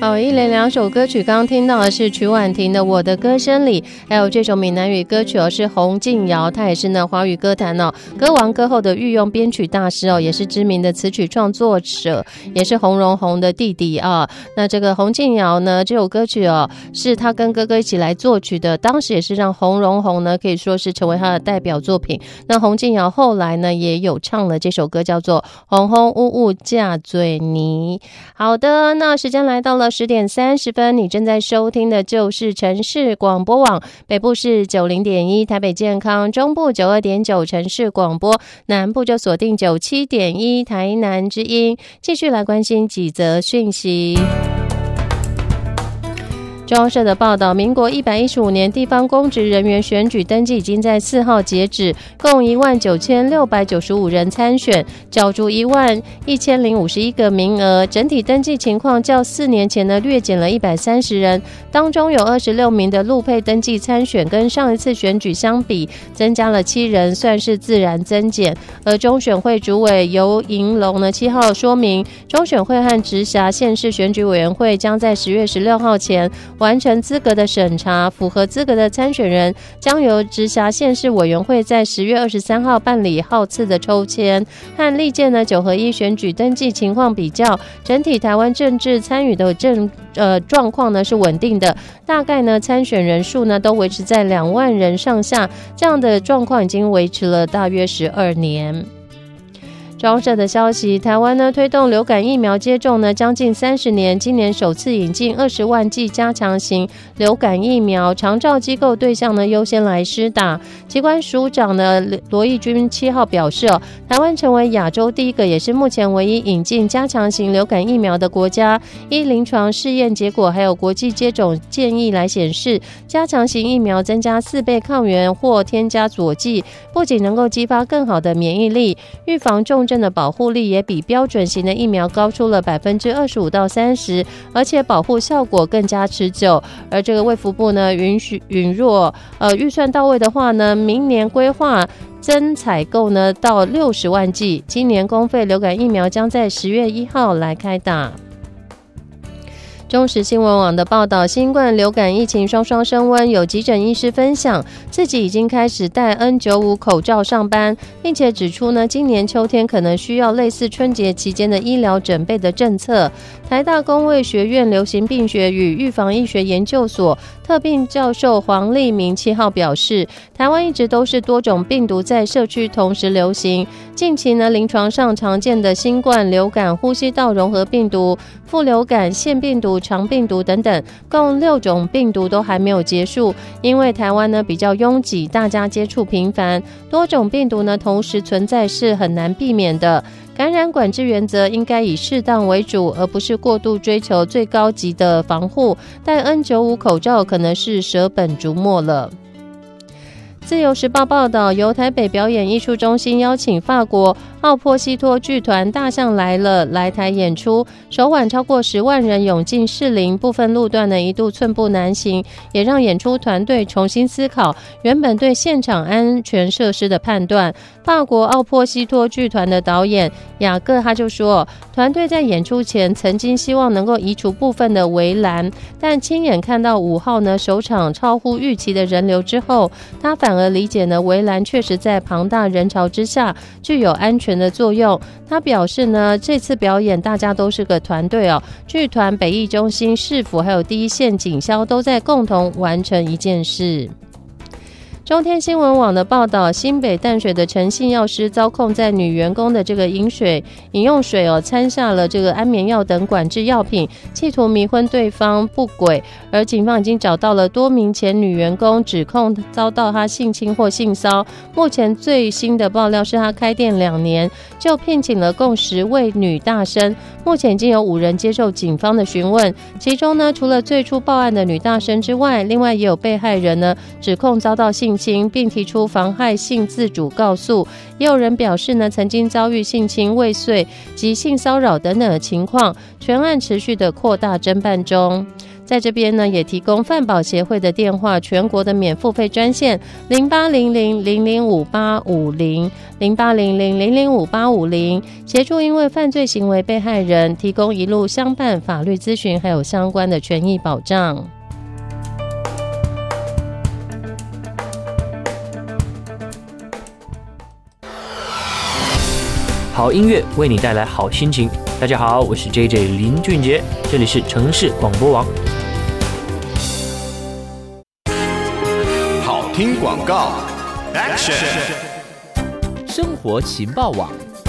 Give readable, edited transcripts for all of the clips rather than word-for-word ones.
好，一连两首歌曲，刚刚听到的是曲婉婷的《我的歌声里》，还有这首闽南语歌曲是洪敬尧，他也是呢华语歌坛歌王歌后的御用编曲大师也是知名的词曲创作者，也是洪荣宏的弟弟那这个洪敬尧呢，这首歌曲是他跟哥哥一起来作曲的，当时也是让洪荣宏呢可以说是成为他的代表作品。那洪敬尧后来呢也有唱了这首歌，叫做《红红雾雾嫁水泥》。好的，那时间来到了10点30分，你正在收听的就是城市广播网，北部是 90.1 台北健康，中部 92.9 城市广播，南部就锁定 97.1 台南之音。继续来关心几则讯息。中央社的报道，民国115年地方公职人员选举登记已经在4号截止，共19695人参选，角逐11051个名额，整体登记情况较4年前呢略减了130人，当中有26名的陆配登记参选，跟上一次选举相比增加了7人，算是自然增减。而中选会主委游盈隆呢7号说明，中选会和直辖县市选举委员会将在10月16号前完成资格的审查，符合资格的参选人将由直辖县市委员会在10月23号办理号次的抽签。和历届9合1选举登记情况比较，整体台湾政治参与的状况呢是稳定的，大概呢参选人数呢都维持在2万人上下，这样的状况已经维持了大约12年。中央社的消息，台湾呢推动流感疫苗接种呢将近30年，今年首次引进20万剂加强型流感疫苗，长照机构对象呢优先来施打。疾管署长呢罗义军7号表示台湾成为亚洲第一个，也是目前唯一引进加强型流感疫苗的国家。依临床试验结果还有国际接种建议来显示，加强型疫苗增加4倍抗原或添加佐剂，不仅能够激发更好的免疫力，预防重症的保护力也比标准型的疫苗高出了25%到30%，而且保护效果更加持久。而这个卫福部呢允若预算到位的话呢，明年规划增采购呢到60万剂，今年公费流感疫苗将在10月1号来开打。中时新闻网的报道，新冠流感疫情双双升温，有急诊医师分享自己已经开始戴 N95 口罩上班，并且指出呢，今年秋天可能需要类似春节期间的医疗准备的政策。台大公卫学院流行病学与预防医学研究所特聘教授黄立明7号表示，台湾一直都是多种病毒在社区同时流行，近期呢临床上常见的新冠、流感、呼吸道融合病毒、副流感、腺病毒、肠病毒等等，共6种病毒都还没有结束。因为台湾呢比较拥挤，大家接触频繁，多种病毒呢同时存在是很难避免的。感染管制原则应该以适当为主，而不是过度追求最高级的防护。戴 N95 口罩可能是舍本逐末了。自由时报报道，由台北表演艺术中心邀请法国奥波西托剧团大象来了来台演出，首晚超过10万人涌进士林，部分路段呢一度寸步难行，也让演出团队重新思考原本对现场安全设施的判断。法国奥波西托剧团的导演雅各他就说，团队在演出前曾经希望能够移除部分的围栏，但亲眼看到5号呢首场超乎预期的人流之后，他反而理解呢围栏确实在庞大人潮之下具有安全的作用。他表示呢，这次表演大家都是个团队剧团、北艺中心、市府还有第一线警消都在共同完成一件事。中天新闻网的报道，新北淡水的陈姓药师遭控在女员工的这个饮用水掺下了这个安眠药等管制药品，企图迷昏对方不轨。而警方已经找到了多名前女员工，指控遭到他性侵或性骚。目前最新的爆料是他开店2年就聘请了共10位女大生，目前已经有5人接受警方的询问。其中呢，除了最初报案的女大生之外，另外也有被害人呢指控遭到性侵，并提出妨害性自主告诉。也有人表示呢，曾经遭遇性侵、未遂及性骚扰等等的情况，全案持续的扩大侦办中。 在这边呢也提供饭保协会的电话，全国的免付费专线0800-005-850，0800-005-850，协助因为犯罪行为被害人，提供一路相伴法律咨询还有相关的权益保障。 好音乐为你带来好心情。大家好，我是 JJ 林俊杰，这里是城市广播网。 好听广告 Action， 生活情报网。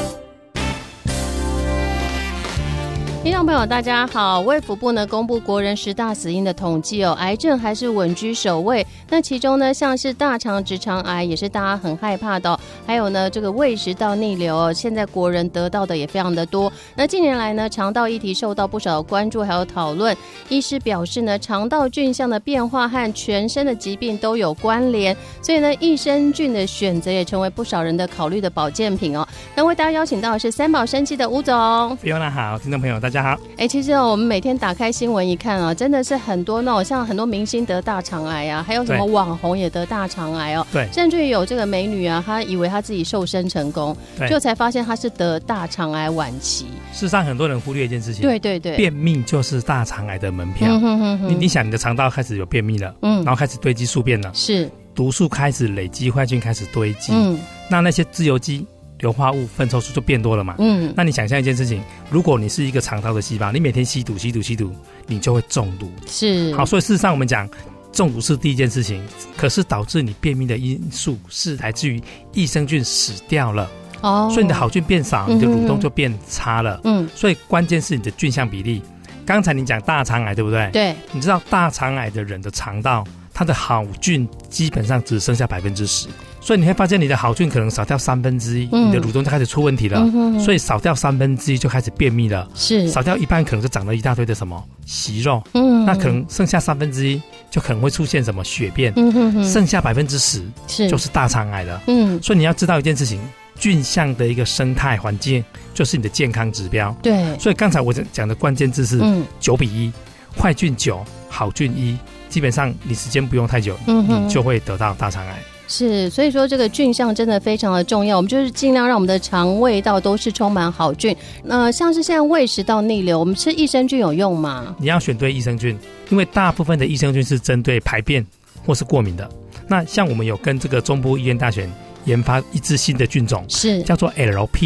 听众朋友大家好，卫福部呢公布国人10大死因的统计哦，癌症还是稳居首位。那其中呢，像是大肠直肠癌也是大家很害怕的哦，还有呢这个胃食道逆流哦，现在国人得到的也非常的多。那近年来呢，肠道议题受到不少关注还有讨论。医师表示呢，肠道菌相的变化和全身的疾病都有关联，所以呢，益生菌的选择也成为不少人的考虑的保健品哦。那为大家邀请到的是三宝生技的吴总。 菲欧娜好，听众朋友大家好。 其实我们每天打开新闻一看啊，真的是很多那种像很多明星得大肠癌啊，还有什么网红也得大肠癌哦，对，甚至于有这个美女啊，她以为她自己瘦身成功，就才发现她是得大肠癌晚期。 事实上，很多人忽略一件事情， 对对对， 便秘就是大肠癌的门票。你想，你的肠道开始有便秘了，然后开始堆积宿便了，是毒素开始累积，坏菌开始堆积，那些自由基、硫化物、粪臭素就变多了嘛。那你想象一件事情，如果你是一个肠道的细胞，你每天吸毒，你就会中毒。是好，所以事实上我们讲，中毒是第一件事情，可是导致你便秘的因素是来自于益生菌死掉了。所以你的好菌变少，你的蠕动就变差了。所以关键是你的菌相比例。刚才你讲大肠癌对不对？对，你知道大肠癌的人的肠道，它的好菌基本上只剩下10%，所以你会发现你的好菌可能少掉1/3，你的蠕动就开始出问题了。所以少掉1/3就开始便秘了，是少掉一半可能就长了一大堆的什么息肉，那可能剩下1/3就可能会出现什么血便，剩下10%就是大肠癌了。所以你要知道一件事情，菌相的一个生态环境就是你的健康指标。对，所以刚才我讲的关键字是9:1，坏菌9，好菌1，基本上你时间不用太久，你就会得到大肠癌。 是，所以说这个菌相真的非常的重要，我们就是尽量让我们的肠胃道都是充满好菌。像是现在胃食道逆流，我们吃益生菌有用吗？你要选对益生菌，因为大部分的益生菌是针对排便或是过敏的。那像我们有跟这个中部医院大学研发一支新的菌种，是叫做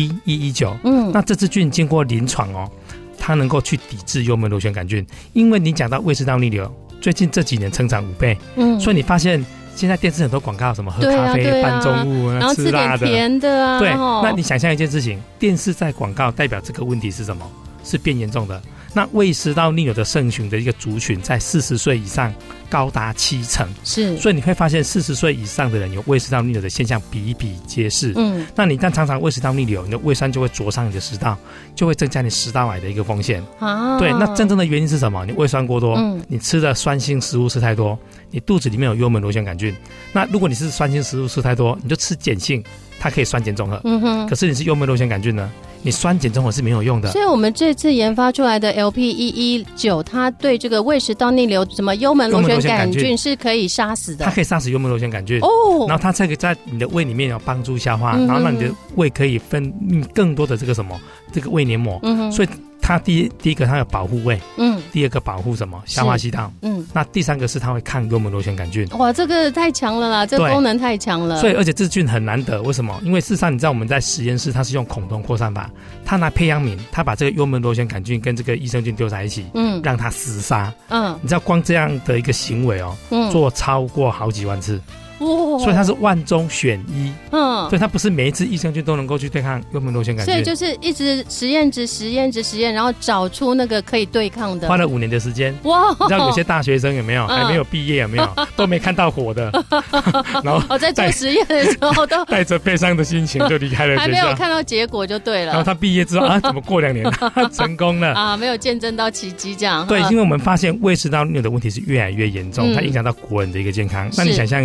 LP119。那这支菌经过临床哦，它能够去抵制幽门螺旋杆菌。因为你讲到胃食道逆流，最近这几年成长5倍，所以你发现现在电视很多广告，什么喝咖啡、拌中物， 然后吃点甜的啊。 对，那你想象一件事情，电视在广告代表这个问题是什么？是变严重的。那胃食道逆流的盛行的一个族群在40岁以上高达70%，是，所以你会发现40岁以上的人有胃食道逆流的现象比比皆是。那你但常常胃食道逆流，你的胃酸就会灼伤你的食道，就会增加你食道癌的一个风险。对，那真正的原因是什么？你胃酸过多，你吃的酸性食物吃太多，你肚子里面有幽门螺旋杆菌。那如果你是酸性食物吃太多，你就吃碱性，它可以酸碱中和。可是你是幽门螺旋杆菌呢？你酸碱中和是没有用的。 所以我们这次研发出来的 LP119， 它对这个胃食道逆流什么幽门螺旋杆菌是可以杀死的。 它可以杀死幽门螺旋杆菌然后它可以在你的胃里面有帮助消化，然后让你的胃可以分泌更多的这个胃黏膜。所以它第一个它有保护胃，第二个保护什么消化系统，那第三个是它会抗幽门螺旋杆菌。 哇，这个太强了啦，这个功能太强了。 所以而且这菌很难得，为什么？因为事实上你知道我们在实验室它是用孔洞扩散法，它拿培养皿，它把这个幽门螺旋杆菌跟这个益生菌丢在一起，让它厮杀。你知道光这样的一个行为哦，做超过好几万次。所以它是万中选一，所以它不是每一次益生菌都能够去对抗幽门螺旋杆菌， 所以就是一直实验，然后找出那个可以对抗的， 花了5年的时间。哇！你知道有些大学生有没有还没有毕业有没有都没看到火的，然后在做实验的时候都带着悲伤的心情就离开了学校， 还没有看到结果就对了。 然后他毕业之后怎么过2年成功了啊？没有见证到奇迹这样。 对，因为我们发现胃食道逆流的问题是越来越严重，它影响到国人的一个健康。那你想象一下是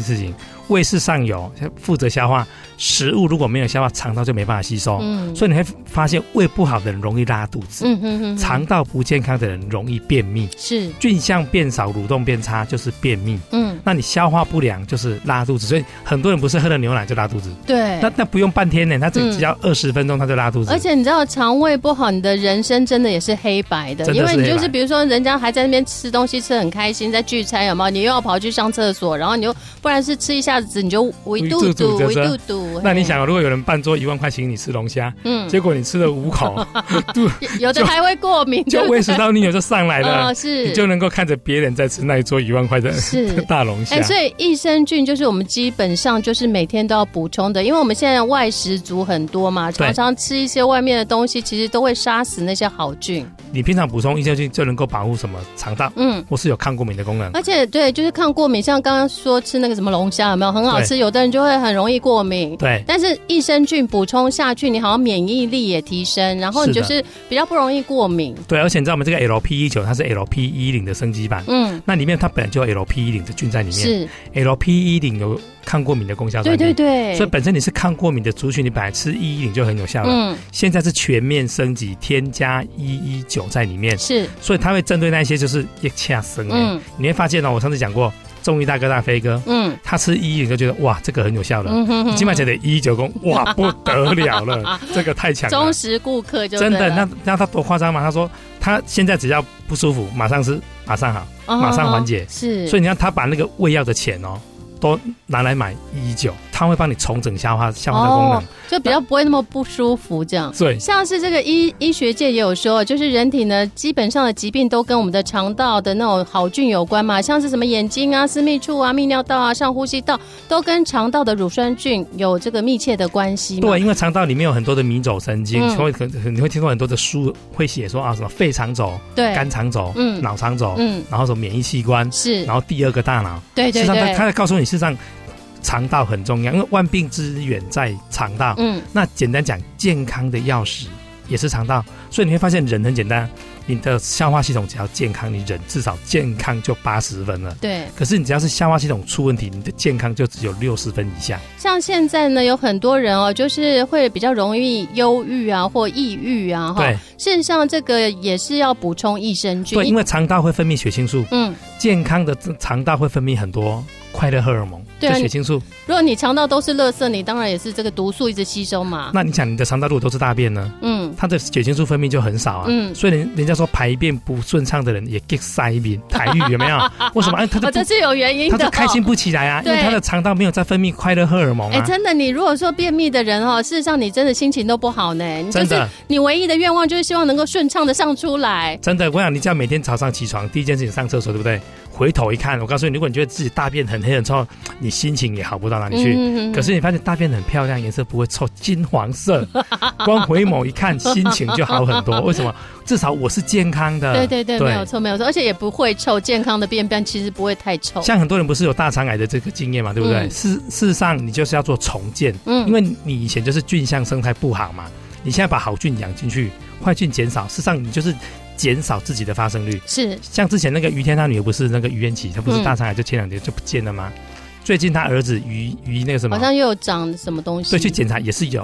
事情，胃是上游，负责消化食物，如果没有消化，肠道就没办法吸收。所以你会发现胃不好的人容易拉肚子，肠道不健康的人容易便秘，是菌相变少，蠕动变差就是便秘。那你消化不良就是拉肚子，所以很多人不是喝了牛奶就拉肚子，对，那不用半天呢，他只要20分钟他就拉肚子。 而且你知道肠胃不好，你的人生真的也是黑白的，因为你就是比如说人家还在那边吃东西吃得很开心，在聚餐有没有？你又要跑去上厕所，然后你又不然是吃一下子你就围肚肚。 那你想，如果有人半桌1万块请你吃龙虾，结果你吃了5口， 有的还会过敏， 就胃食道逆流就上来了，是你就能够看着别人在吃那一桌1万块的大龙虾。 所以益生菌就是我们基本上就是每天都要补充的，因为我们现在外食族很多嘛，常常吃一些外面的东西，其实都会杀死那些好菌。 你平常补充益生菌就能够保护什么肠道，或是有抗过敏的功能。 而且对，就是抗过敏，像刚刚说吃那个什么龙虾有没有很好吃？有的人就会很容易过敏。对，但是益生菌补充下去，你好像免疫力也提升，然后你就是比较不容易过敏。 对，而且你知道我们这个 LP19它是 LP10的升级版，那里面它本来就有 LP10的菌在里面，是 LP10有抗过敏的功效在里面，对，所以本身你是抗过敏的族群，你本来吃110就很有效了，现在是全面升级，添加119在里面，是，所以它会针对那些就是一恰生，你会发现我上次讲过。中医大哥大飞哥，他吃110就觉得哇，这个很有效了。你今晚觉得119公，哇，不得了了，这个太强了。 忠实顾客就真的，那他多夸张嘛？他说他现在只要不舒服，马上吃，马上好，马上缓解。是，所以你看他把那个胃药的钱都拿来买119，它会帮你重整消化的功能， 就比较不会那么不舒服这样。对，像是这个医学界也有说，就是人体呢基本上的疾病都跟我们的肠道的那种好菌有关嘛，像是什么眼睛啊、私密处啊、泌尿道啊、上呼吸道，都跟肠道的乳酸菌有这个密切的关系嘛。 对，因为肠道里面有很多的迷走神经，你会听过很多的书会写说什么肺肠轴、肝肠轴、脑肠轴，然后什么免疫器官是，然后第2个大脑，对，实际上他在告诉你，事实上肠道很重要，因为万病之源在肠道。那简单讲，健康的钥匙也是肠道，所以你会发现人很简单，你的消化系统只要健康，你人至少健康就80分了。对。可是你只要是消化系统出问题，你的健康就只有60分以下。 像现在呢，有很多人就是会比较容易忧郁啊，或抑郁啊。对。事实上，这个也是要补充益生菌。 对，因为肠道会分泌血清素。健康的肠道会分泌很多快乐荷尔蒙，对，血清素。 如果你肠道都是垃圾，你当然也是这个毒素一直吸收嘛。 那你想，你的肠道如果都是大便呢？它的血清素分泌就很少啊。所以人家说排便不顺畅的人也 get 塞便，台语有没有？为什么？他这是有原因的， 他就开心不起来啊，因为他的肠道没有在分泌快乐荷尔蒙啊。 真的，你如果说便秘的人事实上你真的心情都不好呢。你就是你唯一的愿望就是希望能够顺畅的上出来。 真的，我想你只要每天早上起床第一件事情上厕所，对不对？回头一看，我告诉你，如果你觉得自己大便很黑很臭，你心情也好不到哪里去。可是你发现大便很漂亮，颜色不会臭，金黄色，光回眸一看，心情就好很多。为什么？至少我是健康的。 对，没有错，而且也不会臭，健康的便便其实不会太臭。 像很多人不是有大肠癌的这个经验嘛，对不对？事实上，你就是要做重建，因为你以前就是菌相生态不好嘛，你现在把好菌养进去，坏菌减少，事实上你就是减少自己的发生率。是，像之前那个于天他女儿不是那个于元琪，她不是大肠癌就前2年就不见了吗？最近他儿子于那个什么， 好像又有长什么东西， 对，去检查也是有，